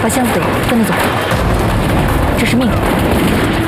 好像得跟着走，这是命。